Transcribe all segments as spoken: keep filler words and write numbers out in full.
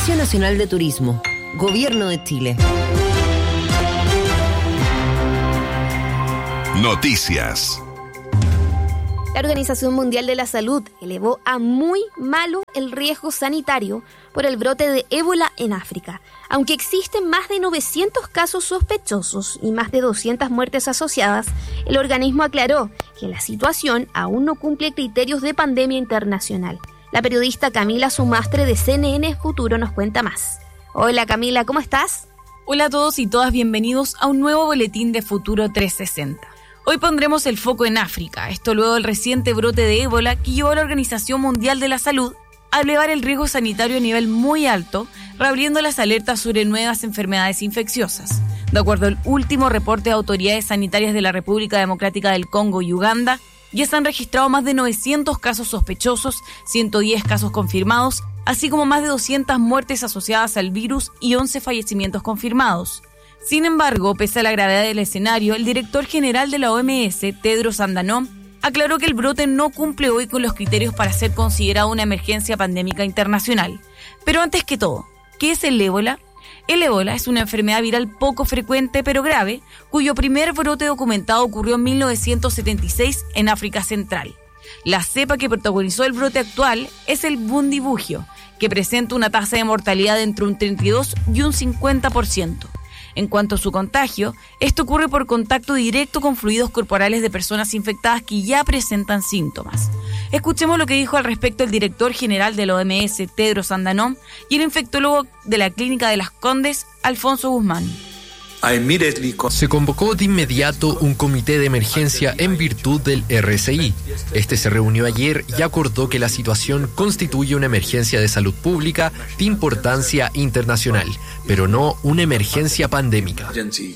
Servicio Nacional de Turismo, Gobierno de Chile. Noticias. La Organización Mundial de la Salud elevó a muy malo el riesgo sanitario por el brote de ébola en África. Aunque existen más de novecientos casos sospechosos y más de doscientas muertes asociadas, el organismo aclaró que la situación aún no cumple criterios de pandemia internacional. La periodista Camila Sumastre de C N N Futuro nos cuenta más. Hola Camila, ¿cómo estás? Hola a todos y todas, bienvenidos a un nuevo boletín de Futuro trescientos sesenta. Hoy pondremos el foco en África, esto luego del reciente brote de ébola que llevó a la Organización Mundial de la Salud a elevar el riesgo sanitario a nivel muy alto, reabriendo las alertas sobre nuevas enfermedades infecciosas. De acuerdo al último reporte de autoridades sanitarias de la República Democrática del Congo y Uganda, ya se han registrado más de novecientos casos sospechosos, ciento diez casos confirmados, así como más de doscientas muertes asociadas al virus y once fallecimientos confirmados. Sin embargo, pese a la gravedad del escenario, el director general de la O M S, Tedros Adhanom, aclaró que el brote no cumple hoy con los criterios para ser considerado una emergencia pandémica internacional. Pero antes que todo, ¿qué es el ébola? El ébola es una enfermedad viral poco frecuente pero grave, cuyo primer brote documentado ocurrió en mil novecientos setenta y seis en África Central. La cepa que protagonizó el brote actual es el bundibugyo, que presenta una tasa de mortalidad de entre un treinta y dos y un cincuenta por ciento. En cuanto a su contagio, esto ocurre por contacto directo con fluidos corporales de personas infectadas que ya presentan síntomas. Escuchemos lo que dijo al respecto el director general de la O M S, Tedros Adhanom, y el infectólogo de la Clínica de Las Condes, Alfonso Guzmán. Se convocó de inmediato un comité de emergencia en virtud del R C I. Este se reunió ayer y acordó que la situación constituye una emergencia de salud pública de importancia internacional, pero no una emergencia pandémica.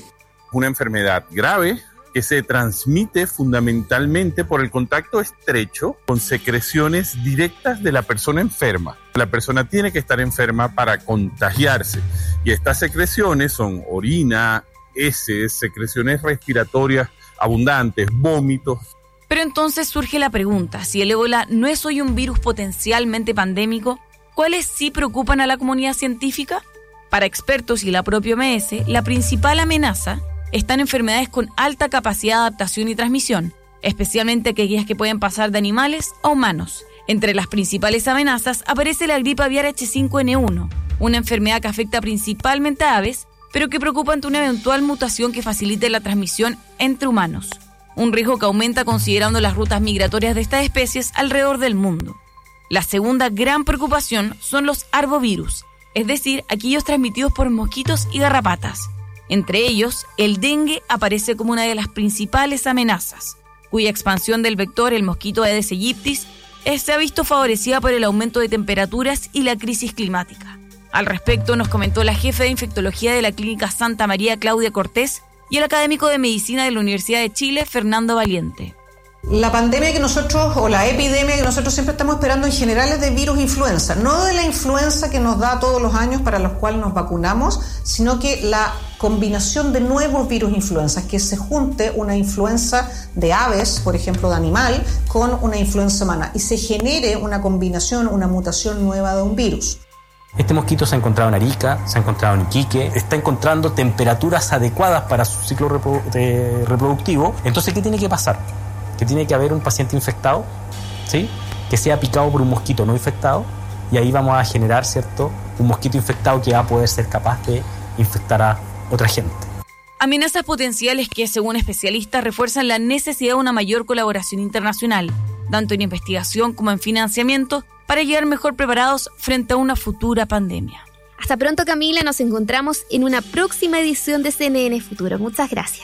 Una enfermedad grave que se transmite fundamentalmente por el contacto estrecho con secreciones directas de la persona enferma. La persona tiene que estar enferma para contagiarse y estas secreciones son orina, heces, secreciones respiratorias abundantes, vómitos. Pero entonces surge la pregunta, si el ébola no es hoy un virus potencialmente pandémico, ¿cuáles sí preocupan a la comunidad científica? Para expertos y la propia O M S, la principal amenaza están enfermedades con alta capacidad de adaptación y transmisión, especialmente aquellas que pueden pasar de animales a humanos. Entre las principales amenazas aparece la gripe aviar H cinco N uno, una enfermedad que afecta principalmente a aves, pero que preocupa ante una eventual mutación que facilite la transmisión entre humanos. Un riesgo que aumenta considerando las rutas migratorias de estas especies alrededor del mundo. La segunda gran preocupación son los arbovirus, es decir, aquellos transmitidos por mosquitos y garrapatas. Entre ellos, el dengue aparece como una de las principales amenazas, cuya expansión del vector, el mosquito Aedes aegypti, se ha visto favorecida por el aumento de temperaturas y la crisis climática. Al respecto nos comentó la jefe de infectología de la Clínica Santa María, Claudia Cortés, y el académico de medicina de la Universidad de Chile, Fernando Valiente. La pandemia que nosotros, o la epidemia que nosotros siempre estamos esperando en general es de virus influenza, no de la influenza que nos da todos los años para los cuales nos vacunamos, sino que la combinación de nuevos virus influenza, que se junte una influenza de aves, por ejemplo de animal, con una influenza humana y se genere una combinación, una mutación nueva de un virus. Este mosquito se ha encontrado en Arica, se ha encontrado en Iquique, está encontrando temperaturas adecuadas para su ciclo reprodu- de reproductivo. Entonces, ¿qué tiene que pasar? Que tiene que haber un paciente infectado, ¿sí?, que sea picado por un mosquito no infectado, y ahí vamos a generar, ¿cierto?, un mosquito infectado que va a poder ser capaz de infectar a otra gente. Amenazas potenciales que, según especialistas, refuerzan la necesidad de una mayor colaboración internacional, tanto en investigación como en financiamiento, para llegar mejor preparados frente a una futura pandemia. Hasta pronto, Camila, nos encontramos en una próxima edición de C N N Futuro. Muchas gracias.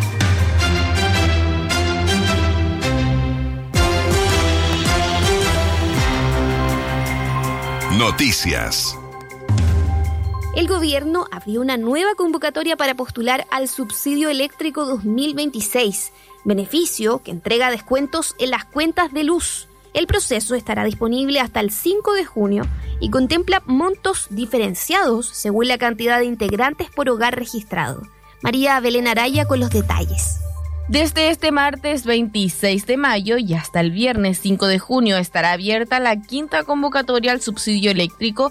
Noticias. El gobierno abrió una nueva convocatoria para postular al subsidio eléctrico dos mil veintiséis, beneficio que entrega descuentos en las cuentas de luz. El proceso estará disponible hasta el cinco de junio y contempla montos diferenciados según la cantidad de integrantes por hogar registrado. María Belén Araya con los detalles. Desde este martes veintiséis de mayo y hasta el viernes cinco de junio estará abierta la quinta convocatoria al subsidio eléctrico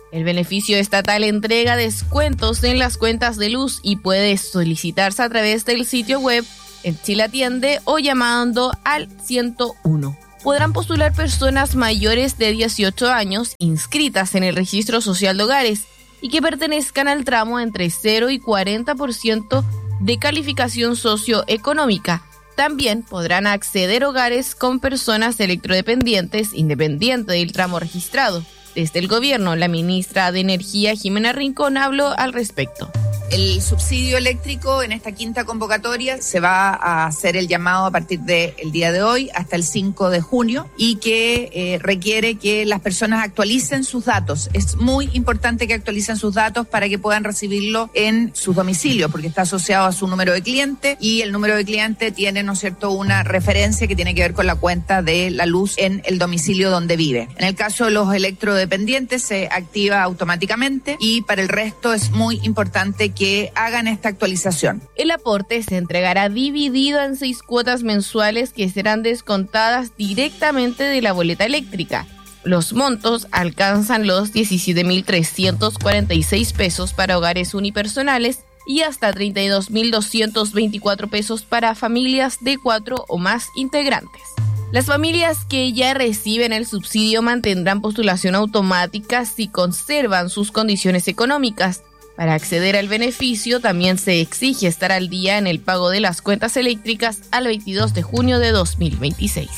El beneficio estatal entrega descuentos en las cuentas de luz y puede solicitarse a través del sitio web en Chile Atiende o llamando al ciento uno. Podrán postular personas mayores de dieciocho años inscritas en el Registro Social de Hogares y que pertenezcan al tramo entre cero y cuarenta por ciento de calificación socioeconómica. También podrán acceder hogares con personas electrodependientes independiente del tramo registrado. Desde el gobierno, la ministra de Energía, Jimena Rincón, habló al respecto. El subsidio eléctrico en esta quinta convocatoria se va a hacer el llamado a partir del día de hoy hasta el cinco de junio y que eh, requiere que las personas actualicen sus datos. Es muy importante que actualicen sus datos para que puedan recibirlo en sus domicilios porque está asociado a su número de cliente y el número de cliente tiene, ¿no es cierto?, una referencia que tiene que ver con la cuenta de la luz en el domicilio donde vive. En el caso de los electrodependientes se activa automáticamente y para el resto es muy importante que hagan esta actualización. El aporte se entregará dividido en seis cuotas mensuales que serán descontadas directamente de la boleta eléctrica. Los montos alcanzan los diecisiete mil trescientos cuarenta y seis pesos para hogares unipersonales y hasta treinta y dos mil doscientos veinticuatro pesos para familias de cuatro o más integrantes. Las familias que ya reciben el subsidio mantendrán postulación automática si conservan sus condiciones económicas. Para acceder al beneficio también se exige estar al día en el pago de las cuentas eléctricas al veintidós de junio de dos mil veintiséis.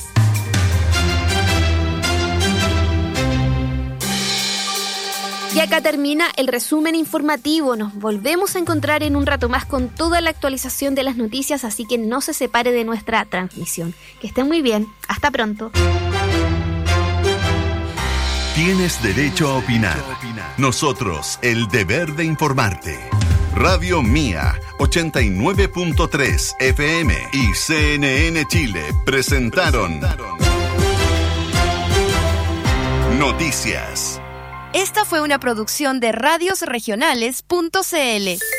Y acá termina el resumen informativo. Nos volvemos a encontrar en un rato más con toda la actualización de las noticias, así que no se separe de nuestra transmisión. Que estén muy bien. Hasta pronto. Tienes derecho a opinar. Nosotros, el deber de informarte. Radio Mía, ochenta y nueve punto tres F M y C N N Chile presentaron Noticias. Esta fue una producción de radios regionales punto c l.